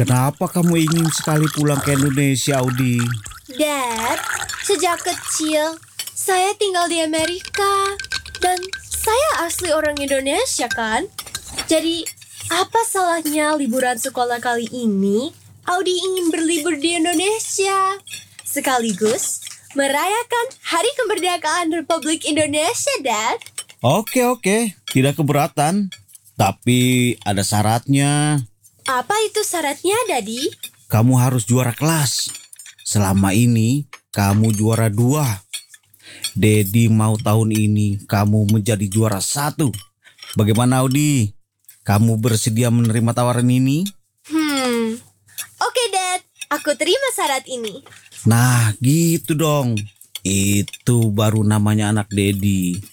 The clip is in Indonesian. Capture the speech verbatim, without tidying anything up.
Kenapa kamu ingin sekali pulang ke Indonesia, Audi? Dad, sejak kecil saya tinggal di Amerika dan saya asli orang Indonesia kan? Jadi apa salahnya liburan sekolah kali ini? Audi ingin berlibur di Indonesia sekaligus merayakan Hari Kemerdekaan Republik Indonesia, Dad. Oke oke, tidak keberatan. Tapi ada syaratnya. Apa itu syaratnya, Daddy? Kamu harus juara kelas. Selama ini kamu juara dua. Dedi mau tahun ini kamu menjadi juara satu. Bagaimana, Audi? Kamu bersedia menerima tawaran ini? Hmm, oke, Dad. Aku terima syarat ini. Nah, gitu dong. Itu baru namanya anak Dedi.